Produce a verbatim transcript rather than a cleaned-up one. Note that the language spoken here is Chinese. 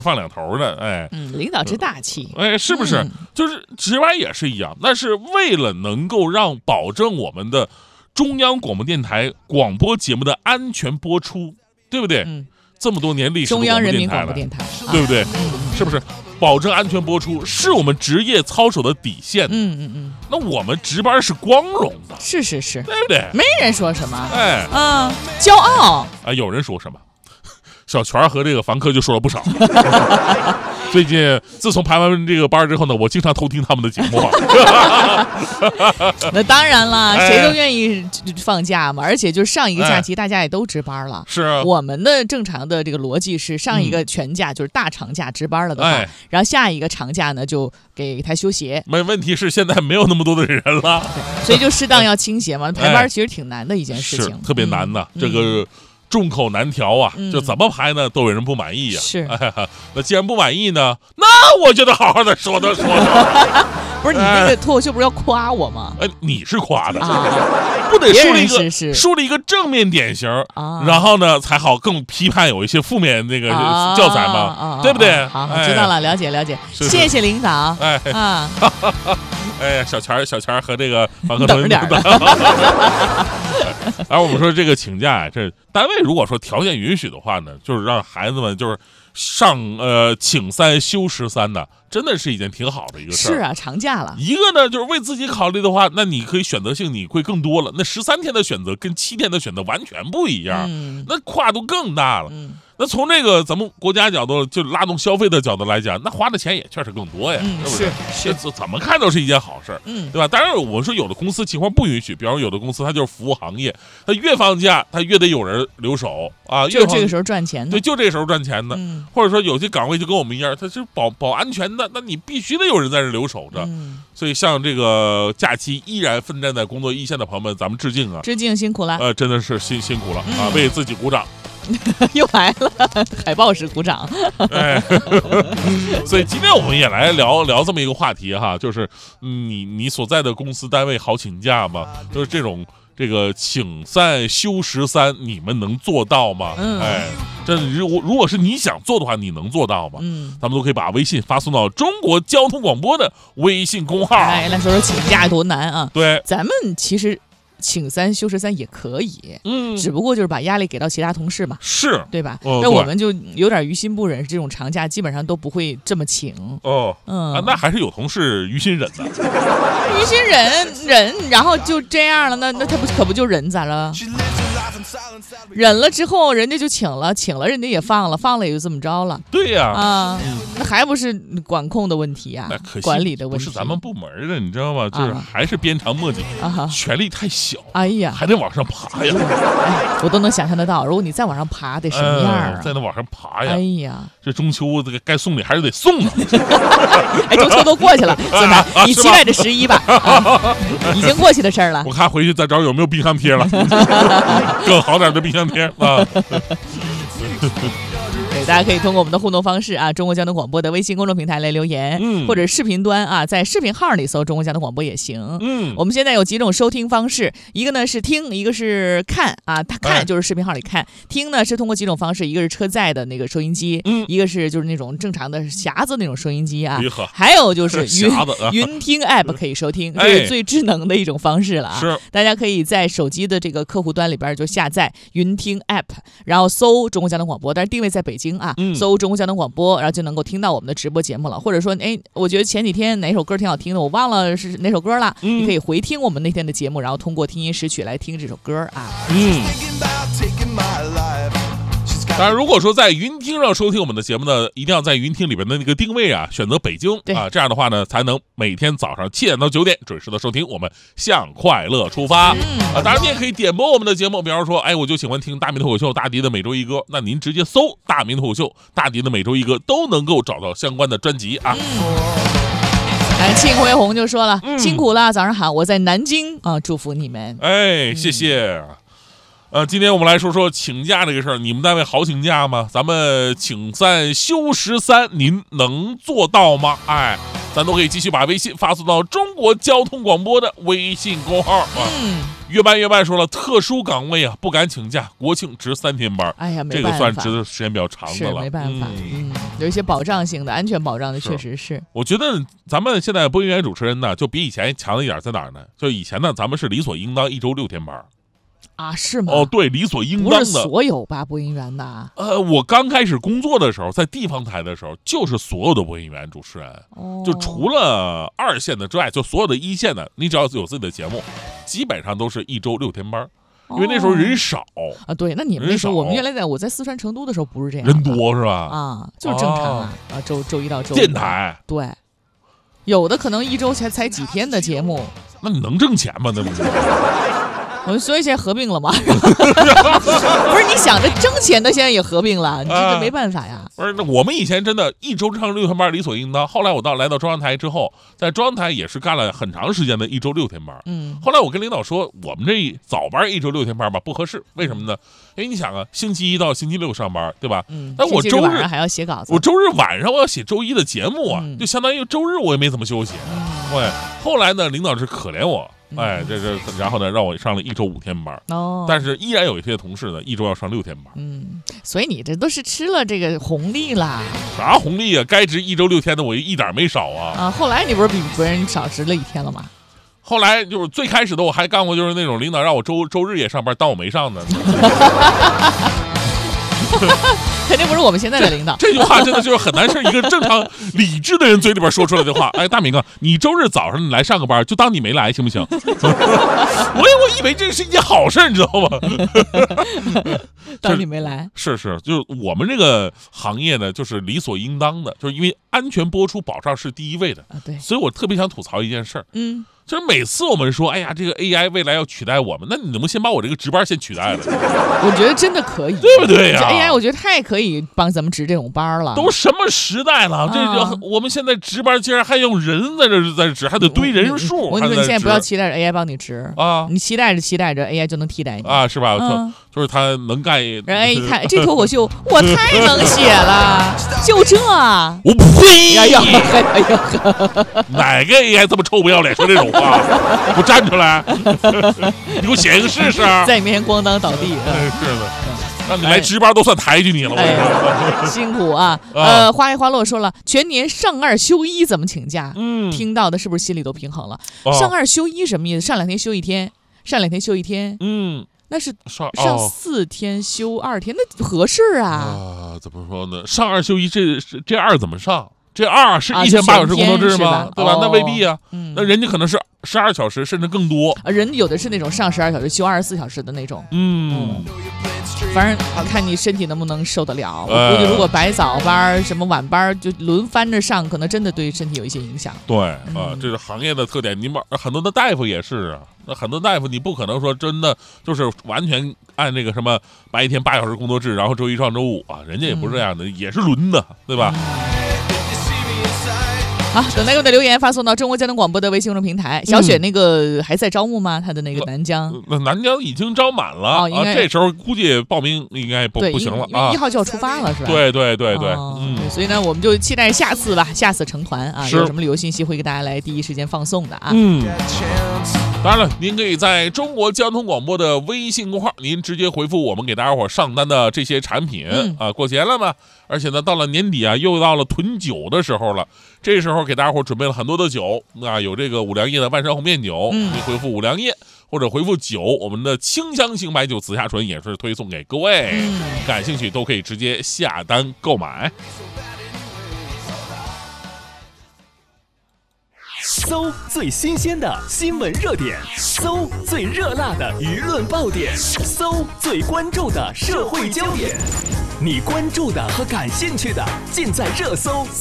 放两头的，哎， 嗯，领导之大气， 哎，是不是？嗯、就是值班也是一样，那是为了能够让保证我们的中央广播电台广播节目的安全播出，对不对？嗯，这么多年历史的中央人民广播电台， 对不对？嗯、是不是？保证安全播出是我们职业操守的底线。 嗯嗯嗯， 那我们值班是光荣的， 是是是， 对不对？ 没人说什么， 哎， 嗯，骄傲啊，有人说什么？小泉和这个房客就说了不少。最近自从排完这个班之后呢，我经常偷听他们的节目。 那当然了，谁都愿意放假嘛，而且就是上一个假期大家也都值班了。 是、啊、 我们的正常的这个逻辑是上一个全假、嗯、就是大长假值班了的话、哎，然后下一个长假呢就给他休息。 没问题是现在没有那么多的人了， 所以就适当要倾斜嘛。排班其实挺难的一件事情， 是特别难的、嗯、这个。嗯众口难调啊，就怎么排呢，都有人不满意呀、啊。 是、 哎，那既然不满意呢，那我就得好好的说的说的。 不是你那个脱口秀不是要夸我吗？ 哎，你是夸的，啊、不得树立一个树立一个正面典型、啊，然后呢才好更批判有一些负面那个教材嘛，啊啊、对不对？ 好，好知道了，了解了解，是是谢谢领导。 哎啊， 哎，小钱小钱和这个房客等着点儿。 而我们说这个请假，这单位如果说条件允许的话呢，就是让孩子们就是上呃请三休十三的，真的是一件挺好的一个事儿。 是啊，长假了。 一个呢，就是为自己考虑的话，那你可以选择性你会更多了。那十三天的选择跟七天的选择完全不一样， 嗯、 那跨度更大了。 嗯那从这个咱们国家角度，就拉动消费的角度来讲，那花的钱也确实更多呀， 嗯、 是不是？ 是是，怎么看都是一件好事， 嗯， 对吧？当然，我说有的公司情况不允许，比方说有的公司它就是服务行业，它越放假，它越得有人留守啊， 就这个时候赚钱的， 对，就这个时候赚钱的， 嗯、 或者说有些岗位就跟我们一样，它是保保安全的，那你必须得有人在这留守着。 嗯、 所以，像这个假期依然奋战在工作一线的朋友们，咱们致敬啊！ 致敬，辛苦了。 呃，真的是辛辛苦了、 嗯、 啊，为自己鼓掌。 又来了，海报式鼓掌。 哎，所以今天我们也来聊聊这么一个话题哈，就是你你所在的公司单位好请假吗？就是这种这个请三休十三，你们能做到吗？ 嗯、 哎，这如果如果是你想做的话，你能做到吗？ 嗯， 咱们都可以把微信发送到中国交通广播的微信公号。 哎，来说说请假多难啊！ 对， 咱们其实。请三休十三也可以， 嗯， 只不过就是把压力给到其他同事嘛， 是对吧？ 那、 哦、我们就有点于心不忍，这种长假基本上都不会这么请。 哦， 嗯， 啊，那还是有同事于心忍的， 于心忍忍，然后就这样了，那那他不可不就忍咋了？忍了之后，人家就请了，请了人家也放了，放了也就这么着了。 对呀、 啊，啊、嗯，那还不是管控的问题呀、 啊， 管理的问题。 不是咱们部门的，你知道吗？就是还是鞭长莫及， 啊， 权力太小。 哎呀， 还得往上爬呀！ 哎，我都能想象得到，如果你再往上爬，得什么样啊？ 呃、在那往上爬呀！ 哎呀， 这中秋这个该送礼还是得送啊！ 哎，中秋都过去了，孙楠，你期待着十一吧、啊？已经过去的事儿了。 我看回去再找有没有冰箱贴了，更好点的冰箱贴啊！ 对，大家可以通过我们的互动方式啊，中国交通广播的微信公众平台来留言， 嗯， 或者视频端啊，在视频号里搜中国交通广播也行。 嗯， 我们现在有几种收听方式，一个呢是听，一个是看啊，他看就是视频号里看，哎、听呢是通过几种方式，一个是车载的那个收音机， 嗯， 一个是就是那种正常的匣子那种收音机啊， 哎、 还有就是云啊、 云听 app 可以收听，这是最智能的一种方式了啊。 是， 大家可以在手机的这个客户端里边就下载云听 app， 然后搜中国交通广播，但是定位在北京啊， 嗯、 搜中国交通广播，然后就能够听到我们的直播节目了。或者说，哎，我觉得前几天哪首歌挺好听的，我忘了是哪首歌了， 嗯、 你可以回听我们那天的节目，然后通过听音识曲来听这首歌啊。 嗯。当然，如果说在云听上收听我们的节目呢，一定要在云听里边的那个定位啊，选择北京啊，这样的话呢，才能每天早上七点到九点准时的收听我们向快乐出发。 嗯、 啊，当然你也可以点播我们的节目，比方说，哎，我就喜欢听大明脱口秀、大迪的每周一歌，那您直接搜大明脱口秀、大迪的每周一歌，都能够找到相关的专辑啊。 哎，庆辉红就说了、 嗯， 辛苦了，早上好，我在南京啊，祝福你们。 哎，谢谢。嗯呃，今天我们来说说请假这个事儿，你们单位好请假吗？咱们请三休十三，您能做到吗？哎， 咱都可以继续把微信发送到中国交通广播的微信公号啊。 嗯， 月半月半说了，特殊岗位啊，不敢请假，国庆值三天班。 哎呀，没这办法， 个算值的时间比较长的了， 是没办法。 嗯， 嗯，有一些保障性的、安全保障的，确实是。 我觉得咱们现在播音员主持人呢，就比以前强了一点，在哪儿呢？就以前呢，咱们是理所应当一周六天班。 啊，是吗？ 哦，对，理所应当的。 不是所有吧，播音员的。 呃，我刚开始工作的时候，在地方台的时候，就是所有的播音员、主持人， 哦、 就除了二线的之外，就所有的一线的，你只要有自己的节目，基本上都是一周六天班，因为那时候人少、 哦、啊。对，那你们那时候，我们原来在我在四川成都的时候不是这样， 人多是吧？ 啊，就是正常啊，啊，周周一到周五。 电台对，有的可能一周才才几天的节目， 那你能挣钱吗？那不是？ 我们所以现在合并了吗？不是你想着挣钱的，现在也合并了，你这个没办法呀。 不是，那我们以前真的一周上六天班理所应当。后来我到来到中央台之后，在中央台也是干了很长时间的一周六天班。 嗯， 后来我跟领导说，我们这早班一周六天班吧不合适，为什么呢？因为你想啊，星期一到星期六上班，对吧？ 嗯， 但我周日还要写稿子， 我周日晚上我要写周一的节目啊， 嗯、 就相当于周日我也没怎么休息。对、嗯，后来呢，领导是可怜我。哎，这这，然后呢，让我上了一周五天班， 哦， 但是依然有一些同事呢，一周要上六天班。 嗯，所以你这都是吃了这个红利啦。 啥红利啊？该值一周六天的我一点没少啊。 啊，后来你不是比别人少值了一天了吗？ 后来就是最开始的我还干过，就是那种领导让我周周日也上班，当我没上呢。 肯定不是我们现在的领导。 这句话真的就是很难是一个正常理智的人嘴里边说出来的话。哎，大明啊，你周日早上你来上个班，就当你没来，行不行？我我以为这是一件好事，你知道吗？ 当你没来， 是是，就是我们这个行业呢，就是理所应当的，就是因为安全播出保障是第一位的啊。对， 所以我特别想吐槽一件事儿， 嗯。 就是每次我们说，哎呀，这个 A I 未来要取代我们，那你能不能先把我这个值班先取代了？ 我觉得真的可以， 对不对呀、 啊、？A I 我觉得太可以帮咱们值这种班了。 都什么时代了？这就、啊、我们现在值班竟然还用人在这在这值，还得堆人数。 我跟你说，你现在不要期待着 A I 帮你值啊， 你期待着期待着 A I 就能替代你啊，是吧？ 嗯、 就是他能干。 人 A 一看这脱口秀，我太能写了，就这， 我呸！ 哎呀哎呀， 哪个 A I 这么臭不要脸说这种话？我站出来，你给我写一个试试。 在你面前咣当倒地。 嗯、是的，让你来值班都算抬举你了。 哎哎、辛苦啊！呃，花一花落说了，全年上二休一怎么请假？ 嗯， 听到的是不是心里都平衡了？ 哦、 上二休一什么意思？上两天休一天，上两天休一天。 嗯。 那是上上四天休二天，那合适啊！ 啊，怎么说呢？上二休一，这这二怎么上？这二是一天八小时工作制吗？ 啊、 对吧？ 哦、 那未必啊。 嗯， 那人家可能是十二小时甚至更多。 人有的是那种上十二小时休二十四小时的那种。 嗯， 嗯反正看你身体能不能受得了。我估计如果白早班什么晚班就轮番着上，可能真的对身体有一些影响。 对啊、呃，这是行业的特点。你们很多的大夫也是啊。那很多大夫，你不可能说真的就是完全按那个什么白天八小时工作制，然后周一上周五啊，人家也不是这样的，嗯、也是轮的，对吧？ 嗯好，等待各位的留言发送到中国交通广播的微信公众平台。小雪那个还在招募吗？他的那个南疆， 那南疆已经招满了、 哦、啊， 这时候估计报名应该不不行了啊， 一号就要出发了，是吧？ 对对对对， 哦、 嗯对，所以呢，我们就期待下次吧，下次成团啊，有什么旅游信息会给大家来第一时间放送的啊。 嗯。当然了，您可以在中国交通广播的微信公号，您直接回复我们给大家伙上单的这些产品、 嗯、 啊。过节了嘛，而且呢，到了年底啊，又到了囤酒的时候了。这时候给大家伙准备了很多的酒啊，有这个五粮液的万山红面酒， 嗯、 你回复五粮液或者回复酒，我们的清香型白酒紫霞醇也是推送给各位， 嗯、 感兴趣都可以直接下单购买。 搜最新鲜的新闻热点，搜最热辣的舆论爆点，搜最关注的社会焦点，你关注的和感兴趣的尽在热搜。